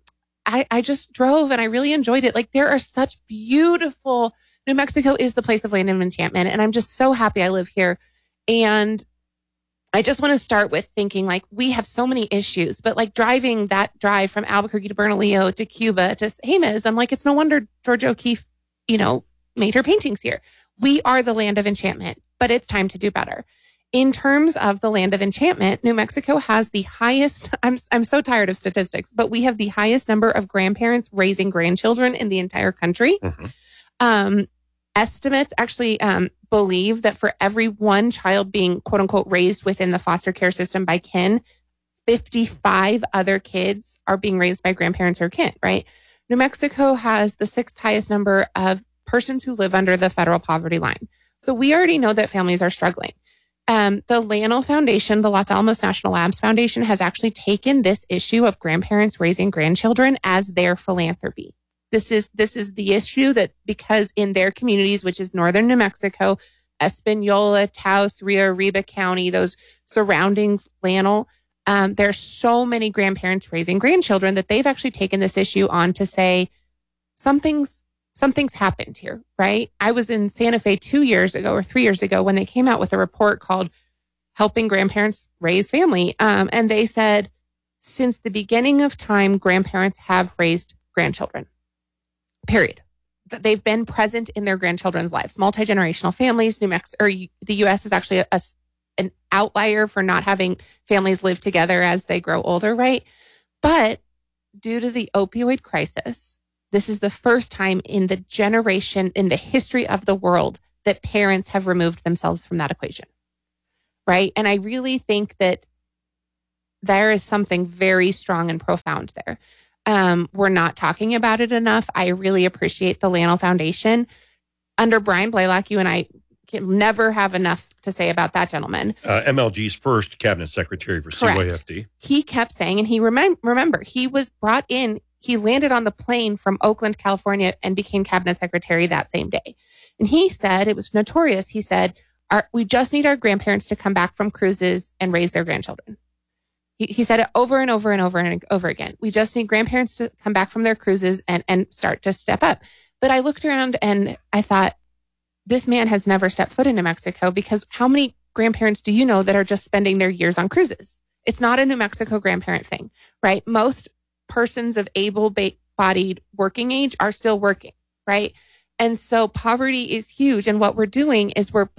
I just drove and I really enjoyed it. There are such beautiful, New Mexico is the place of land of enchantment. And I'm just so happy I live here. And I just want to start with thinking we have so many issues, but driving that drive from Albuquerque to Bernalillo to Cuba to Jemez, I'm it's no wonder Georgia O'Keeffe, made her paintings here. We are the land of enchantment, but it's time to do better. In terms of the land of enchantment, New Mexico has the highest, I'm so tired of statistics, but we have the highest number of grandparents raising grandchildren in the entire country. Mm-hmm. Estimates actually believe that for every one child being quote unquote raised within the foster care system by kin, 55 other kids are being raised by grandparents or kin, right? New Mexico has the 6th highest number of persons who live under the federal poverty line. So we already know that families are struggling. The Lano Foundation, the Los Alamos National Labs Foundation, has actually taken this issue of grandparents raising grandchildren as their philanthropy. This is the issue, that because in their communities, which is northern New Mexico, Espanola, Taos, Rio Arriba County, those surroundings, Lanel, there's so many grandparents raising grandchildren that they've actually taken this issue on to say something's happened here, right? I was in Santa Fe 2 years ago or 3 years ago when they came out with a report called Helping Grandparents Raise Family. And they said, since the beginning of time, grandparents have raised grandchildren, period. That they've been present in their grandchildren's lives. Multi-generational families, New Mexico, or the U.S. is actually an outlier for not having families live together as they grow older, right? But due to the opioid crisis, this is the first time in the generation, in the history of the world, that parents have removed themselves from that equation, right? And I really think that there is something very strong and profound there. We're not talking about it enough. I really appreciate the Lanel Foundation. Under Brian Blaylock, you and I can never have enough to say about that gentleman. MLG's first cabinet secretary for CYFD. He kept saying, and he remember, he was brought in, he landed on the plane from Oakland, California, and became cabinet secretary that same day. And he said, it was notorious, he said, we just need our grandparents to come back from cruises and raise their grandchildren. He said it over and over and over and over again. We just need grandparents to come back from their cruises and start to step up. But I looked around and I thought, this man has never stepped foot in New Mexico, because how many grandparents do you know that are just spending their years on cruises? It's not a New Mexico grandparent thing, right? Most persons of able-bodied working age are still working, right? And so poverty is huge. And what we're doing is we're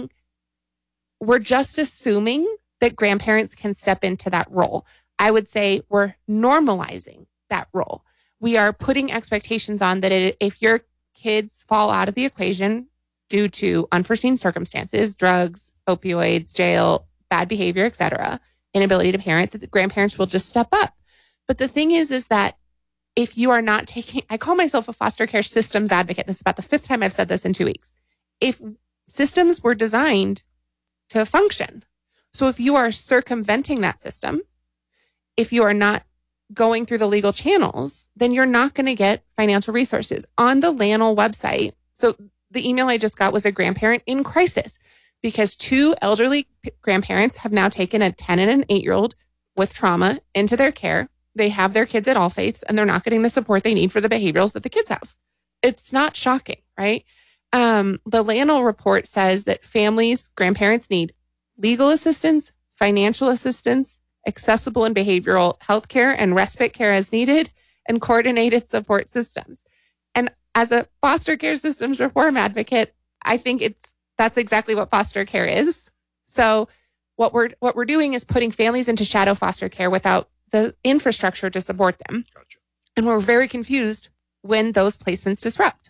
just assuming that grandparents can step into that role. I would say we're normalizing that role. We are putting expectations on that if your kids fall out of the equation due to unforeseen circumstances, drugs, opioids, jail, bad behavior, etc., inability to parent, that the grandparents will just step up. But the thing is that if you are not taking, I call myself a foster care systems advocate. This is about the 5th time I've said this in 2 weeks. If systems were designed to function, so if you are circumventing that system, if you are not going through the legal channels, then you're not going to get financial resources. On the Lanel website, so the email I just got was a grandparent in crisis because 2 elderly grandparents have now taken a 10 and an 8-year-old with trauma into their care. They have their kids at All Faiths and they're not getting the support they need for the behaviorals that the kids have. It's not shocking, right? The Lanel report says that families, grandparents need legal assistance, financial assistance, accessible and behavioral health care and respite care as needed, and coordinated support systems. And as a foster care systems reform advocate, I think that's exactly what foster care is. So what we're doing is putting families into shadow foster care without the infrastructure to support them. Gotcha. And we're very confused when those placements disrupt.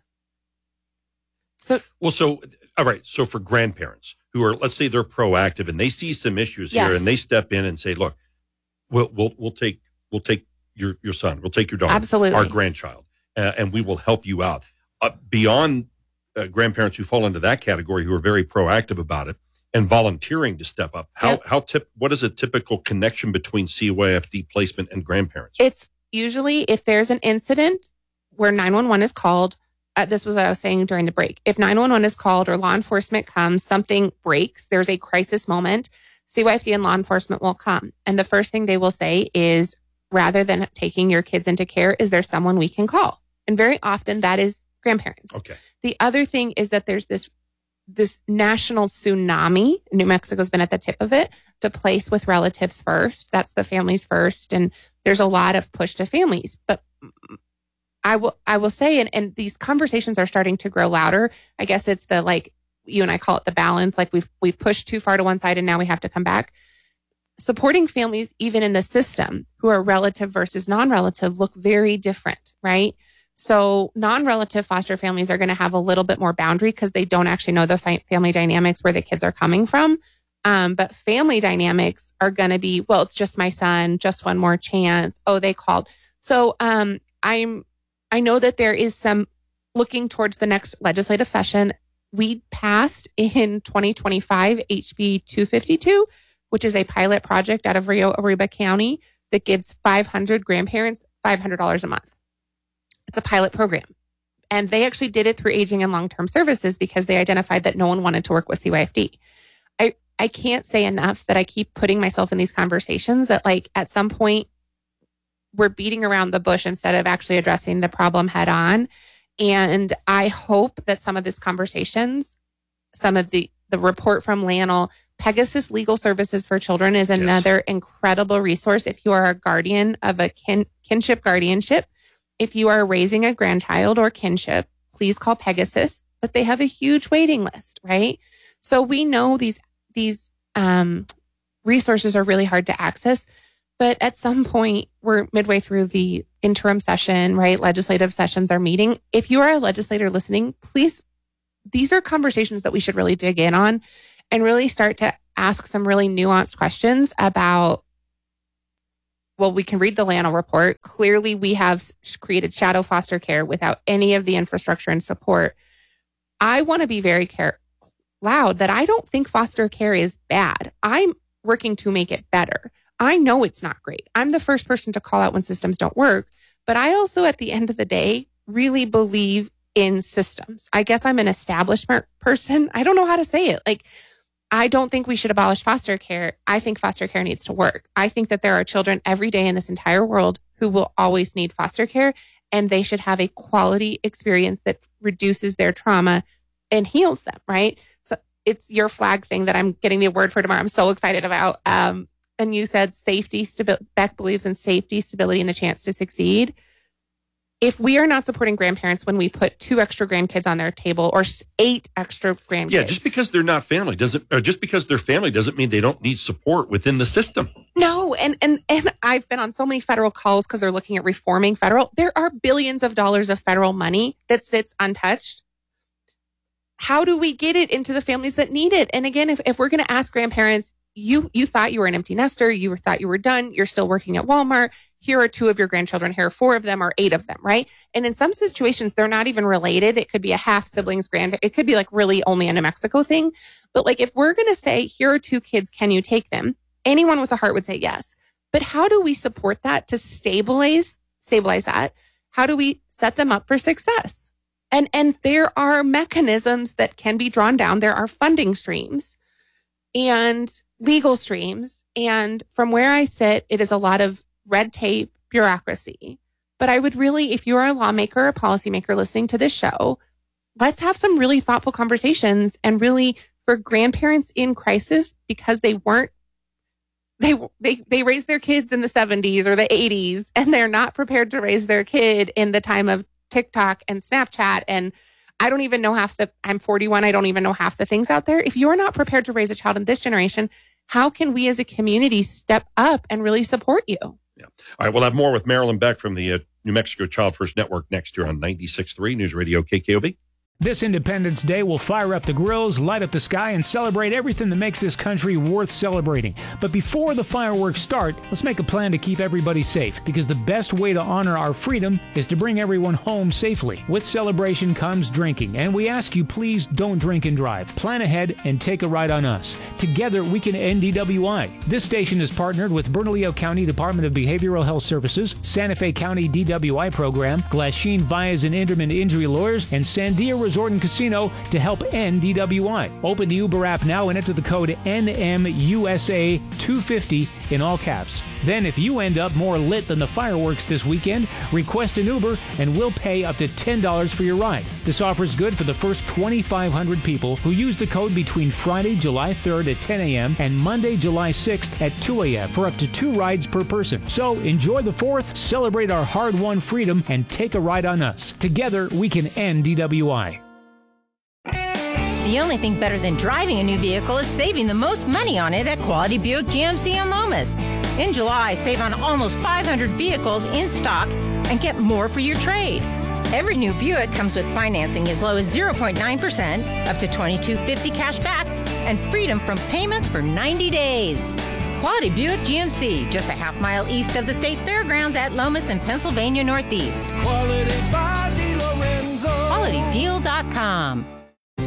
All right. So for grandparents who are, let's say they're proactive and they see some issues here and they step in and say, look, we'll take your son, we'll take your daughter, absolutely, our grandchild, and we will help you out. Beyond grandparents who fall into that category, who are very proactive about it and volunteering to step up, what is a typical connection between CYFD placement and grandparents? It's usually if there's an incident where 911 is called. This was what I was saying during the break. If 911 is called or law enforcement comes, something breaks, there's a crisis moment, CYFD and law enforcement will come. And the first thing they will say is, rather than taking your kids into care, is there someone we can call? And very often that is grandparents. Okay. The other thing is that there's this national tsunami. New Mexico's been at the tip of it to place with relatives first. That's the families first. And there's a lot of push to families. But I will say, and these conversations are starting to grow louder. I guess it's the, like, you and I call it the balance. Like we've pushed too far to one side and now we have to come back. Supporting families, even in the system, who are relative versus non-relative, look very different, right? So non-relative foster families are going to have a little bit more boundary because they don't actually know the family dynamics where the kids are coming from. But family dynamics are going to be, well, it's just my son, just one more chance. Oh, they called. So I know that there is some looking towards the next legislative session. We passed in 2025 HB 252, which is a pilot project out of Rio Arriba County that gives 500 grandparents $500 a month. It's a pilot program. And they actually did it through aging and long-term services because they identified that no one wanted to work with CYFD. I can't say enough that I keep putting myself in these conversations that like at some point we're beating around the bush instead of actually addressing the problem head on. And I hope that some of these conversations, some of the report from Lanel, Pegasus Legal Services for Children is another incredible resource. If you are a guardian of a kinship guardianship, if you are raising a grandchild or kinship, please call Pegasus, but they have a huge waiting list, right? So we know these resources are really hard to access, but at some point we're midway through the interim session, right? Legislative sessions are meeting. If you are a legislator listening, please, these are conversations that we should really dig in on and really start to ask some really nuanced questions about, well, we can read the Lanel report. Clearly, we have created shadow foster care without any of the infrastructure and support. I want to be very loud that I don't think foster care is bad. I'm working to make it better. I know it's not great. I'm the first person to call out when systems don't work, but I also, at the end of the day, really believe in systems. I guess I'm an establishment person. I don't know how to say it. Like, I don't think we should abolish foster care. I think foster care needs to work. I think that there are children every day in this entire world who will always need foster care, and they should have a quality experience that reduces their trauma and heals them, right? So it's your flag thing that I'm getting the award for tomorrow. I'm so excited about. And you said safety, Beck believes in safety, stability, and a chance to succeed. If we are not supporting grandparents when we put 2 extra grandkids on their table or 8 extra grandkids. Yeah, just because they're not family just because they're family doesn't mean they don't need support within the system. No, and I've been on so many federal calls because they're looking at reforming federal. There are billions of dollars of federal money that sits untouched. How do we get it into the families that need it? And again, if we're going to ask grandparents, you thought you were an empty nester, you thought you were done, you're still working at Walmart, here are 2 of your grandchildren, here are 4 of them or 8 of them, right? And in some situations, they're not even related. It could be a half siblings it could be like really only a New Mexico thing. But like if we're going to say, here are 2 kids, can you take them? Anyone with a heart would say yes. But how do we support that to stabilize that? How do we set them up for success? And there are mechanisms that can be drawn down. There are funding streams and legal streams. And from where I sit, it is a lot of red tape, bureaucracy. But I would really, if you're a lawmaker or a policymaker listening to this show, let's have some really thoughtful conversations and really for grandparents in crisis because they raised their kids in the 70s or the 80s and they're not prepared to raise their kid in the time of TikTok and Snapchat. And I don't even know I'm 41. I don't even know half the things out there. If you're not prepared to raise a child in this generation, how can we as a community step up and really support you? Yeah. All right. We'll have more with Marilyn Beck from the New Mexico Child First Network next year on 96.3 News Radio KKOB. This Independence Day will fire up the grills, light up the sky, and celebrate everything that makes this country worth celebrating. But before the fireworks start, let's make a plan to keep everybody safe, because the best way to honor our freedom is to bring everyone home safely. With celebration comes drinking, and we ask you please don't drink and drive. Plan ahead and take a ride on us. Together we can end DWI. This station is partnered with Bernalillo County Department of Behavioral Health Services, Santa Fe County DWI Program, Glasheen Vias and Inderman Injury Lawyers, and Sandia Resort and Casino to help end DWI. Open the Uber app now and enter the code NMUSA250 in all caps. Then if you end up more lit than the fireworks this weekend, request an Uber and we'll pay up to $10 for your ride. This offer is good for the first 2,500 people who use the code between Friday, July 3rd at 10 a.m. and Monday, July 6th at 2 a.m. for up to 2 rides per person. So enjoy the 4th, celebrate our hard-won freedom, and take a ride on us. Together, we can end DWI. The only thing better than driving a new vehicle is saving the most money on it at Quality Buick GMC on Lomas. In July, save on almost 500 vehicles in stock and get more for your trade. Every new Buick comes with financing as low as 0.9%, up to $2,250 cash back, and freedom from payments for 90 days. Quality Buick GMC, just a half-mile east of the State Fairgrounds at Lomas in Pennsylvania Northeast. Quality by DeLorenzo. QualityDeal.com.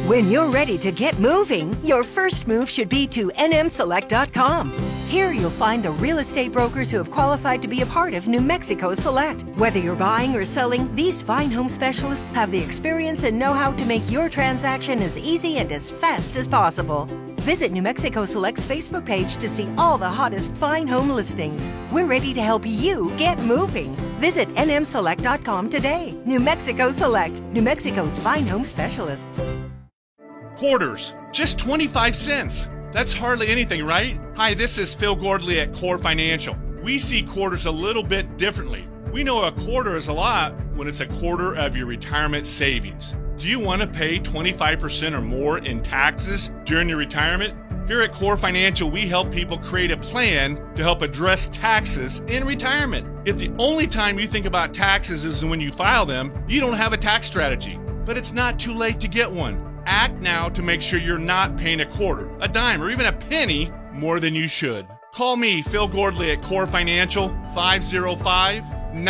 When you're ready to get moving, your first move should be to nmselect.com. Here you'll find the real estate brokers who have qualified to be a part of New Mexico Select. Whether you're buying or selling, these fine home specialists have the experience and know-how to make your transaction as easy and as fast as possible. Visit New Mexico Select's Facebook page to see all the hottest fine home listings. We're ready to help you get moving. Visit nmselect.com today. New Mexico Select, New Mexico's fine home specialists. Quarters, just 25 cents. That's hardly anything, right? Hi, this is Phil Gordley at Core Financial. We see quarters a little bit differently. We know a quarter is a lot when it's a quarter of your retirement savings. Do you want to pay 25% or more in taxes during your retirement? Here at Core Financial, we help people create a plan to help address taxes in retirement. If the only time you think about taxes is when you file them, you don't have a tax strategy. But it's not too late to get one. Act now to make sure you're not paying a quarter, a dime, or even a penny more than you should. Call me, Phil Gordley at Core Financial, 505